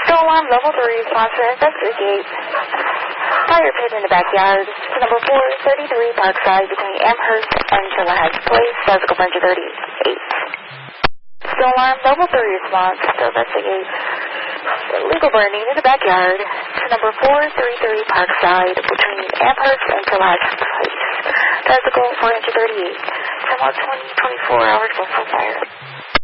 Still alarm level 3, response to investigate. Fire pit in the backyard. Number 433 Parkside between Amherst and Chilahaz Place. Physical Ranger 38. Still alarm level 3, response to investigate. Illegal burning in the backyard. Number 433 Parkside between Amherst and Chilahaz Place. Physical Ranger 38. 10 24 hours before fire.